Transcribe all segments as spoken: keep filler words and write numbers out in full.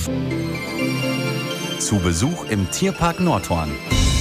Zu Besuch im Tierpark Nordhorn.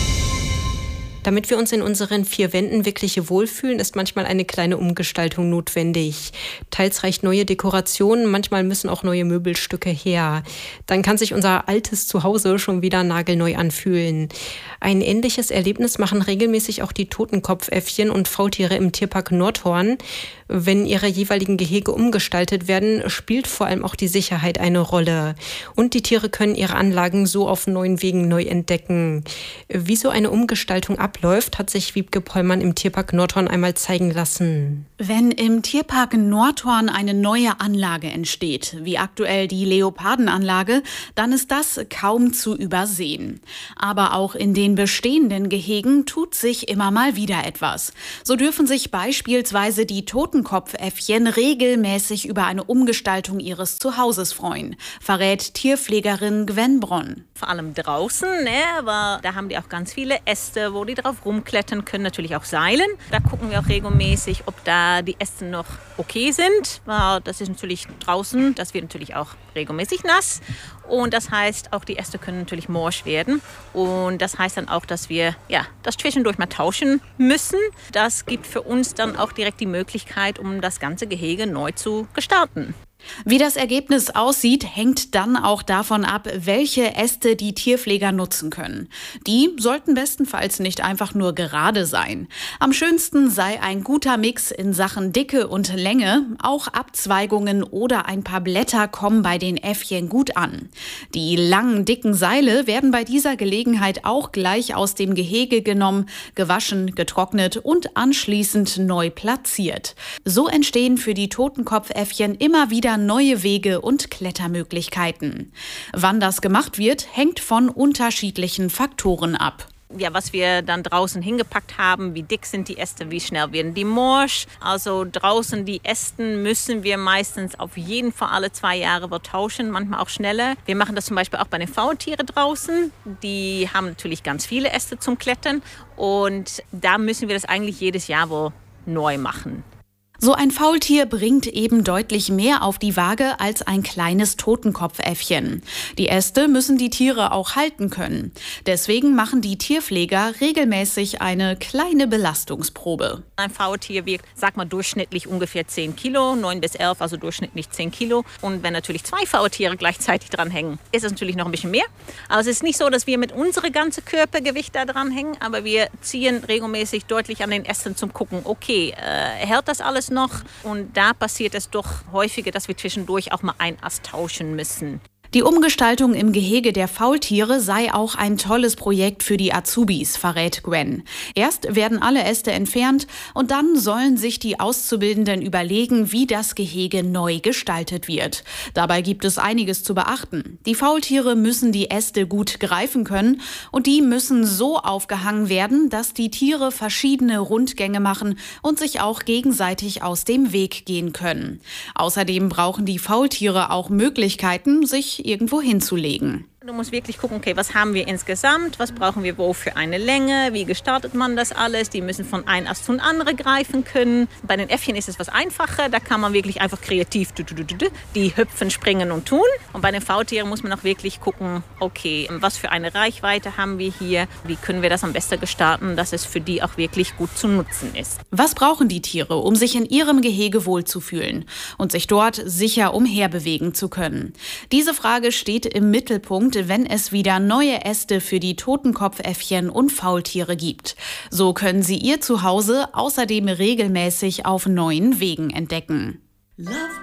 Damit wir uns in unseren vier Wänden wirklich wohlfühlen, ist manchmal eine kleine Umgestaltung notwendig. Teils reicht neue Dekoration, manchmal müssen auch neue Möbelstücke her. Dann kann sich unser altes Zuhause schon wieder nagelneu anfühlen. Ein ähnliches Erlebnis machen regelmäßig auch die Totenkopfäffchen und Faultiere im Tierpark Nordhorn. Wenn ihre jeweiligen Gehege umgestaltet werden, spielt vor allem auch die Sicherheit eine Rolle. Und die Tiere können ihre Anlagen so auf neuen Wegen neu entdecken. Wie so eine Umgestaltung abläuft, hat sich Wiebke Pollmann im Tierpark Nordhorn einmal zeigen lassen. Wenn im Tierpark Nordhorn eine neue Anlage entsteht, wie aktuell die Leopardenanlage, dann ist das kaum zu übersehen. Aber auch in den bestehenden Gehegen tut sich immer mal wieder etwas. So dürfen sich beispielsweise die Totenkopfäffchen regelmäßig über eine Umgestaltung ihres Zuhauses freuen, verrät Tierpflegerin Gwen Bronn. Vor allem draußen, ne, aber da haben die auch ganz viele Äste, wo die drauf rumklettern können, natürlich auch Seilen. Da gucken wir auch regelmäßig, ob da die Äste noch okay sind. Das ist natürlich draußen, das wird natürlich auch regelmäßig nass. Und das heißt, auch die Äste können natürlich morsch werden. Und das heißt dann auch, dass wir ja, das zwischendurch mal tauschen müssen. Das gibt für uns dann auch direkt die Möglichkeit, um das ganze Gehege neu zu gestalten. Wie das Ergebnis aussieht, hängt dann auch davon ab, welche Äste die Tierpfleger nutzen können. Die sollten bestenfalls nicht einfach nur gerade sein. Am schönsten sei ein guter Mix in Sachen Dicke und Länge. Auch Abzweigungen oder ein paar Blätter kommen bei den Äffchen gut an. Die langen, dicken Seile werden bei dieser Gelegenheit auch gleich aus dem Gehege genommen, gewaschen, getrocknet und anschließend neu platziert. So entstehen für die Totenkopfäffchen immer wieder neue Wege und Klettermöglichkeiten. Wann das gemacht wird, hängt von unterschiedlichen Faktoren ab. Ja, was wir dann draußen hingepackt haben, wie dick sind die Äste, wie schnell werden die morsch. Also draußen die Ästen müssen wir meistens auf jeden Fall alle zwei Jahre tauschen, manchmal auch schneller. Wir machen das zum Beispiel auch bei den Faultieren draußen. Die haben natürlich ganz viele Äste zum Klettern und da müssen wir das eigentlich jedes Jahr wohl neu machen. So ein Faultier bringt eben deutlich mehr auf die Waage als ein kleines Totenkopfäffchen. Die Äste müssen die Tiere auch halten können. Deswegen machen die Tierpfleger regelmäßig eine kleine Belastungsprobe. Ein Faultier wiegt, sag mal, durchschnittlich ungefähr zehn Kilo, neun bis elf, also durchschnittlich zehn Kilo. Und wenn natürlich zwei Faultiere gleichzeitig dranhängen, ist es natürlich noch ein bisschen mehr. Aber es ist nicht so, dass wir mit unserem ganzen Körpergewicht da dranhängen, aber wir ziehen regelmäßig deutlich an den Ästen zum Gucken, okay, äh, hält das alles noch? Und da passiert es doch häufiger, dass wir zwischendurch auch mal ein Ast tauschen müssen. Die Umgestaltung im Gehege der Faultiere sei auch ein tolles Projekt für die Azubis, verrät Gwen. Erst werden alle Äste entfernt und dann sollen sich die Auszubildenden überlegen, wie das Gehege neu gestaltet wird. Dabei gibt es einiges zu beachten. Die Faultiere müssen die Äste gut greifen können und die müssen so aufgehangen werden, dass die Tiere verschiedene Rundgänge machen und sich auch gegenseitig aus dem Weg gehen können. Außerdem brauchen die Faultiere auch Möglichkeiten, sich irgendwo hinzulegen. Du musst wirklich gucken, okay, was haben wir insgesamt, was brauchen wir wo für eine Länge, wie gestaltet man das alles, die müssen von einem Ast zum anderen greifen können. Bei den Äffchen ist es was einfacher, da kann man wirklich einfach kreativ die hüpfen, springen und tun. Und bei den Faultieren muss man auch wirklich gucken, okay, was für eine Reichweite haben wir hier, wie können wir das am besten gestalten, dass es für die auch wirklich gut zu nutzen ist. Was brauchen die Tiere, um sich in ihrem Gehege wohlzufühlen und sich dort sicher umherbewegen zu können? Diese Frage steht im Mittelpunkt, wenn es wieder neue Äste für die Totenkopfäffchen und Faultiere gibt. So können sie ihr Zuhause außerdem regelmäßig auf neuen Wegen entdecken. Love